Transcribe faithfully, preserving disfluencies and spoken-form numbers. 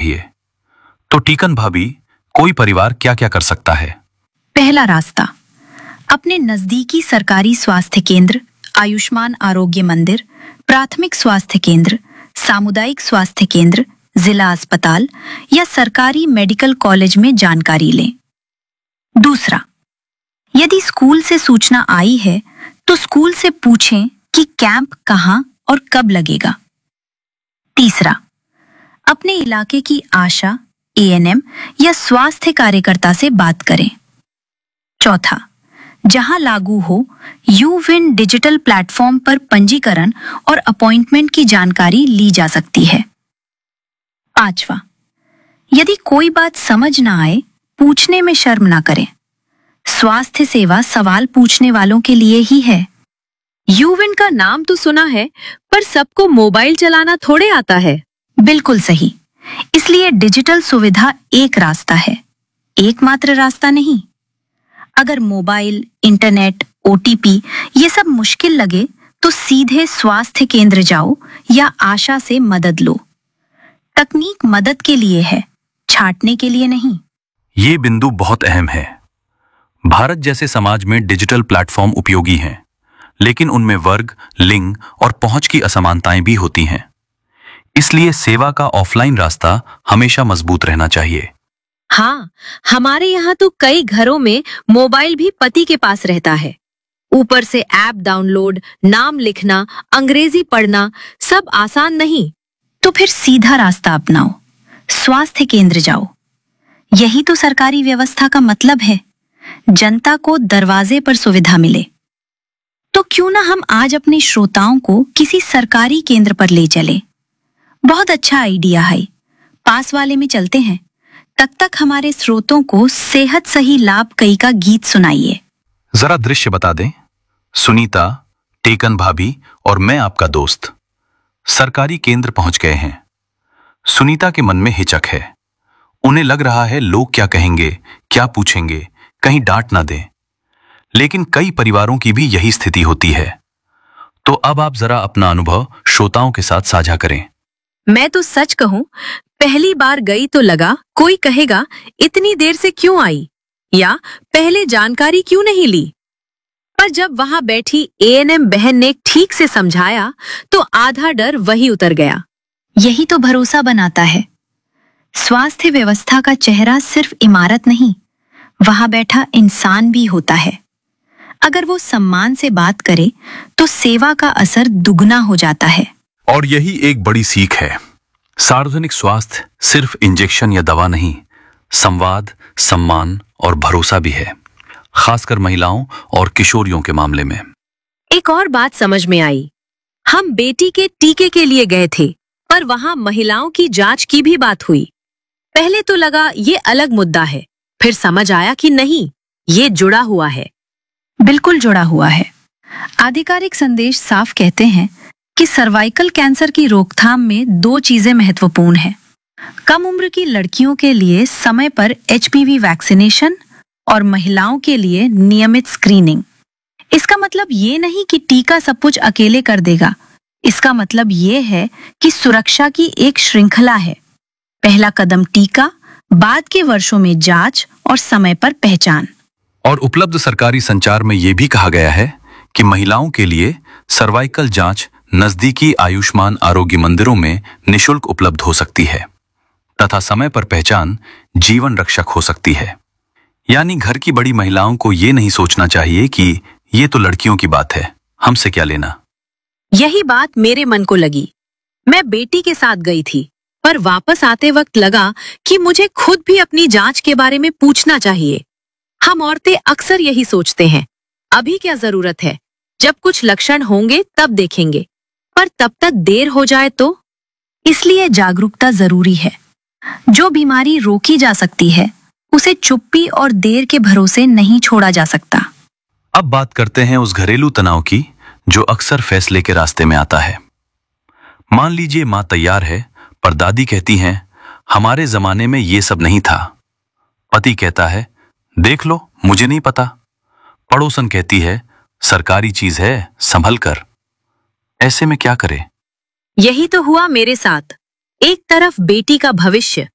चाहिए। तो टीकन भाभी, कोई परिवार क्या क्या कर सकता है? पहला रास्ता, अपने नजदीकी सरकारी स्वास्थ्य केंद्र, आयुष्मान आरोग्य मंदिर, प्राथमिक स्वास्थ्य केंद्र, सामुदायिक स्वास्थ्य केंद्र, जिला अस्पताल या सरकारी मेडिकल कॉलेज में जानकारी लें। दूसरा, यदि स्कूल से सूचना आई है तो स्कूल से पूछें कि कैंप कहां और कब लगेगा। तीसरा, अपने इलाके की आशा, ए एन एम या स्वास्थ्य कार्यकर्ता से बात करें। चौथा, जहां लागू हो, यूविन डिजिटल प्लेटफॉर्म पर पंजीकरण और अपॉइंटमेंट की जानकारी ली जा सकती है। पांचवा, यदि कोई बात समझ ना आए, पूछने में शर्म ना करें। स्वास्थ्य सेवा सवाल पूछने वालों के लिए ही है। यूविन का नाम तो सुना है, पर सबको मोबाइल चलाना थोड़े आता है। बिल्कुल सही। इसलिए डिजिटल सुविधा एक रास्ता है, एकमात्र रास्ता नहीं। अगर mobile, internet, O T P ये सब मुश्किल लगे तो सीधे स्वास्थ्य केंद्र जाओ या आशा से मदद लो। तकनीक मदद के लिए है, छांटने के लिए नहीं। ये बिंदु बहुत अहम है। भारत जैसे समाज में डिजिटल प्लेटफॉर्म उपयोगी हैं, लेकिन उनमें वर्ग, लिंग और पहुंच की असमानताएं भी होती हैं। इसलिए सेवा का ऑफलाइन रास्ता हमेशा मजबूत रहना चाहिए। हाँ, हमारे यहाँ तो कई घरों में मोबाइल भी पति के पास रहता है। ऊपर से ऐप डाउनलोड, नाम लिखना, अंग्रेजी पढ़ना, सब आसान नहीं। तो फिर सीधा रास्ता अपनाओ, स्वास्थ्य केंद्र जाओ। यही तो सरकारी व्यवस्था का मतलब है, जनता को दरवाजे पर सुविधा मिले। तो क्यों ना हम आज अपने श्रोताओं को किसी सरकारी केंद्र पर ले चले। बहुत अच्छा आइडिया है, पास वाले में चलते हैं। तब तक हमारे श्रोतों को सेहत सही लाभ कई का गीत सुनाइए। जरा दृश्य बता दें। सुनीता, टेकन भाभी और मैं आपका दोस्त सरकारी केंद्र पहुंच गए हैं। सुनीता के मन में हिचक है। उन्हें लग रहा है लोग क्या कहेंगे, क्या पूछेंगे, कहीं डांट ना दें। लेकिन कई परिवारों की भी यही स्थिति होती है। तो अब आप जरा अपना अनुभव श्रोताओं के साथ साझा करें। मैं तो सच कहूं, पहली बार गई तो लगा कोई कहेगा इतनी देर से क्यों आई, या पहले जानकारी क्यों नहीं ली। पर जब वहां बैठी ए एन एम बहन ने ठीक से समझाया तो आधा डर वही उतर गया। यही तो भरोसा बनाता है। स्वास्थ्य व्यवस्था का चेहरा सिर्फ इमारत नहीं, वहां बैठा इंसान भी होता है। अगर वो सम्मान से बात करे तो सेवा का असर दुगना हो जाता है। और यही एक बड़ी सीख है। सार्वजनिक स्वास्थ्य सिर्फ इंजेक्शन या दवा नहीं, संवाद, सम्मान और भरोसा भी है, खासकर महिलाओं और किशोरियों के मामले में। एक और बात समझ में आई। हम बेटी के टीके के लिए गए थे, पर वहां महिलाओं की जांच की भी बात हुई। पहले तो लगा ये अलग मुद्दा है, फिर समझ आया कि नहीं, ये जुड़ा हुआ है। बिल्कुल जुड़ा हुआ है। आधिकारिक संदेश साफ कहते हैं कि सर्वाइकल कैंसर की रोकथाम में दो चीजें महत्वपूर्ण हैं। कम उम्र की लड़कियों के लिए समय पर एच पी वी वैक्सीनेशन और महिलाओं के लिए नियमित स्क्रीनिंग। इसका मतलब ये नहीं कि टीका सब कुछ अकेले कर देगा। इसका मतलब ये है कि सुरक्षा की एक श्रृंखला है। पहला कदम टीका, बाद के वर्षों में जांच और समय पर पहचान। और उपलब्ध सरकारी संचार में यह भी कहा गया है कि महिलाओं के लिए सर्वाइकल जांच नजदीकी आयुष्मान आरोग्य मंदिरों में निशुल्क उपलब्ध हो सकती है तथा समय पर पहचान जीवन रक्षक हो सकती है। यानी घर की बड़ी महिलाओं को ये नहीं सोचना चाहिए कि ये तो लड़कियों की बात है, हमसे क्या लेना। यही बात मेरे मन को लगी। मैं बेटी के साथ गई थी, पर वापस आते वक्त लगा कि मुझे खुद भी अपनी जांच के बारे में पूछना चाहिए। हम औरतें अक्सर यही सोचते हैं, अभी क्या जरूरत है, जब कुछ लक्षण होंगे तब देखेंगे, पर तब तक देर हो जाए तो। इसलिए जागरूकता जरूरी है। जो बीमारी रोकी जा सकती है उसे चुप्पी और देर के भरोसे नहीं छोड़ा जा सकता। अब बात करते हैं उस घरेलू तनाव की जो अक्सर फैसले के रास्ते में आता है। मान लीजिए मां तैयार है, पर दादी कहती हैं हमारे जमाने में ये सब नहीं था। पति कहता है देख लो, मुझे नहीं पता। पड़ोसन कहती है सरकारी चीज है, संभल कर। ऐसे में क्या करें? यही तो हुआ मेरे साथ। एक तरफ बेटी का भविष्य,